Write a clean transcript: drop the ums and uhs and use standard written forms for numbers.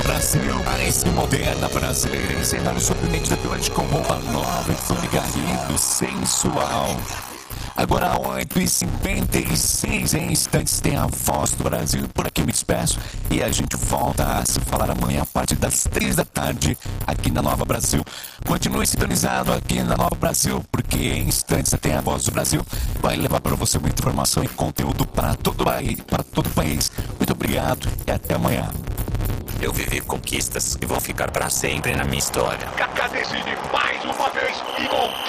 Brasil, parece moderna brasileira, em cenário surpreendente da hoje com roupa nova e fone garrido, sensual. Agora 8h56, em instantes tem a Voz do Brasil. Por aqui me despeço e a gente volta a se falar amanhã a partir das 3 da tarde aqui na Nova Brasil. Continue sintonizado aqui na Nova Brasil, porque em instantes tem a Voz do Brasil. Vai levar para você muita informação e conteúdo para todo o país. Muito obrigado e até amanhã. Eu vivi conquistas que vão ficar para sempre na minha história. Kaká decide mais uma vez e